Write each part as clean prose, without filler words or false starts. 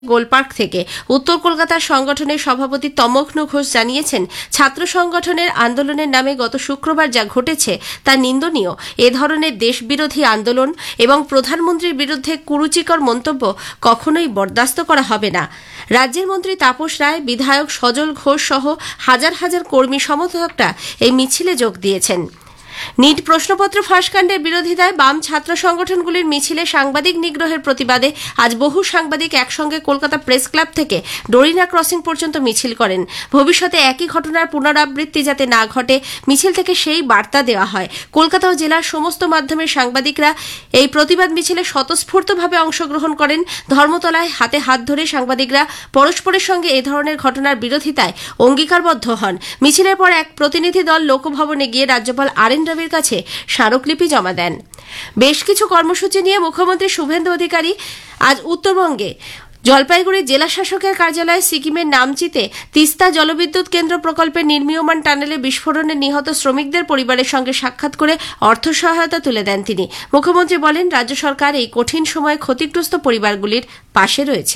গোলপার্ক থেকে। উত্তর কলকাতার সংগঠনের সভাপতি তমগ্ন ঘোষ জানিয়েছেন, ছাত্র সংগঠনের আন্দোলনের নামে গত শুক্রবার যা ঘটেছে তা নিন্দনীয়। এ ধরনের দেশবিরোধী আন্দোলন এবং প্রধানমন্ত্রীর বিরুদ্ধে কুরুচিকর মন্তব্য কখনোই বরদাস্ত করা হবে না। রাজ্যের মন্ত্রী তাপস রায়, বিধায়ক সজল ঘোষ সহ হাজার হাজার কর্মী সমর্থকরা এই মিছিলে যোগ দিয়েছেন। নিট প্রশ্নপত্র ফাঁসকাণ্ডের বিরোধিতায় বাম ছাত্র সংগঠনগুলির মিছিলে সাংবাদিক নিগ্রহের প্রতিবাদে আজ বহু সাংবাদিক একসঙ্গে কলকাতা প্রেস ক্লাব থেকে ডোরিনা ক্রসিং পর্যন্ত মিছিল করেন। ভবিষ্যতে একই ঘটনার পুনরাবৃত্তি যাতে না ঘটে, মিছিল থেকে সেই বার্তা দেওয়া হয়। কলকাতা ও জেলার সমস্ত মাধ্যমের সাংবাদিকরা এই প্রতিবাদ মিছিলে স্বতঃস্ফূর্তভাবে অংশগ্রহণ করেন। ধর্মতলায় হাতে হাত ধরে সাংবাদিকরা পরস্পরের সঙ্গে এ ধরনের ঘটনার বিরোধিতায় অঙ্গীকারবদ্ধ হন। মিছিলের পর এক প্রতিনিধি দল লোকভবনে গিয়ে রাজ্যপাল আরএন রবির কাছে স্মারকলিপি জমা দেন। বেশ কিছু কর্মসূচি নিয়ে মুখ্যমন্ত্রী শুভেন্দু অধিকারী আজ উত্তরবঙ্গে জলপাইগুড়ি জেলা শাসকের কার্যালয়ে সিকিমের নামচিতে তিস্তা জলবিদ্যুৎ কেন্দ্র প্রকল্পের নির্মীয়মাণ টানেলে বিস্ফোরণে নিহত শ্রমিকদের পরিবারের সঙ্গে সাক্ষাৎ করে অর্থ সহায়তা তুলে দেন তিনি। মুখ্যমন্ত্রী বলেন, রাজ্য সরকার এই কঠিন সময়ে ক্ষতিগ্রস্ত পরিবারগুলির পাশে রয়েছে।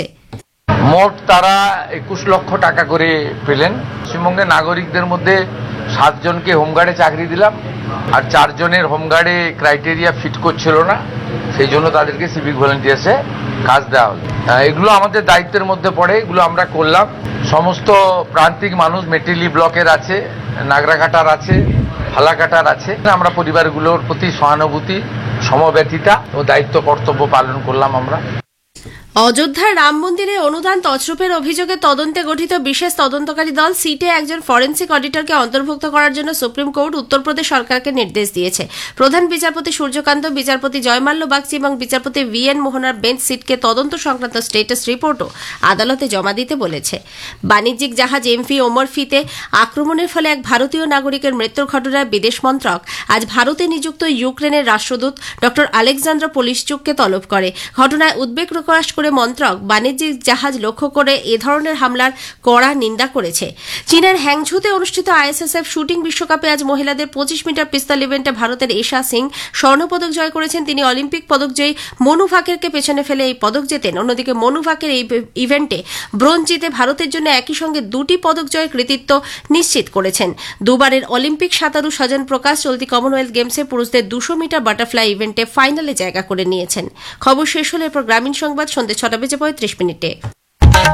মোট তারা 21 লক্ষ টাকা করে পেলেন। পশ্চিমবঙ্গের নাগরিকদের মধ্যে 7 জনকে হোমগার্ডে চাকরি দিলাম, আর 4 জনের হোমগার্ডে ক্রাইটেরিয়া ফিট করছিল না, সেই জন্য তাদেরকে সিভিক ভলেন্টিয়ার্সে কাজ দেওয়া হলো। এগুলো আমাদের দায়িত্বের মধ্যে পড়ে, এগুলো আমরা করলাম। সমস্ত প্রান্তিক মানুষ মেটেলি ব্লকের আছে, নাগরাকাটার আছে, ফালাকাটার আছে। আমরা পরিবারগুলোর প্রতি সহানুভূতি, সমব্যথিতা ও দায়িত্ব কর্তব্য পালন করলাম। আমরা অযোধ্যার রাম মন্দিরে অনুদান তছরূপের অভিযোগে তদন্তে গঠিত বিশেষ তদন্তকারী দল সিটে একজন ফরেন্সিক অডিটরকে অন্তর্ভুক্ত করার জন্য সুপ্রিম কোর্ট উত্তরপ্রদেশ সরকারকে নির্দেশ দিয়েছে। প্রধান বিচারপতি সূর্যকান্ত, বিচারপতি জয়মাল্য বাগচি এবং বিচারপতি VN মোহনার বেঞ্চ সিটকে তদন্ত সংক্রান্ত স্টেটাস রিপোর্টও আদালতে জমা দিতে বলেছে। বাণিজ্যিক জাহাজ MV ওমর ফিতে আক্রমণের ফলে এক ভারতীয় নাগরিকের মৃত্যুর ঘটনায় বিদেশ মন্ত্রক আজ ভারতে নিযুক্ত ইউক্রেনের রাষ্ট্রদূত ড আলেকজান্দ্র পোলিশচুককে তলব করে। ঘটনায় উদ্বেগ প্রকাশ করে মন্ত্রক বাণিজ্যিক জাহাজ লক্ষ্য করে এ ধরনের হামলার কড়া নিন্দা করেছে। চীনের হ্যাংঝুতে অনুষ্ঠিত ISSF শুটিং বিশ্বকাপে আজ মহিলাদের 25 মিটার পিস্তল ইভেন্টে ভারতের এশা সিং স্বর্ণপদক জয় করেছেন। তিনি অলিম্পিক পদকজয়ী মনু ভাকেরকে পেছনে ফেলে এই পদক জেতেন। অন্যদিকে মনু ভাকের এই ইভেন্টে ব্রোঞ্জ জিতে ভারতের জন্য একই সঙ্গে 2টি পদক জয়ের কৃতিত্ব নিশ্চিত করেছেন। দুবারের অলিম্পিক সাঁতারু সজন প্রকাশ চলতি কমনওয়েলথ গেমসে পুরুষদের 200 মিটার বাটারফ্লাই ইভেন্টে ফাইনালে জায়গা করে নিয়েছেন। খবর শেষ হলে এরপর গ্রামীণ সংবাদ সন্ধ্যে 6:35 মিনিটে।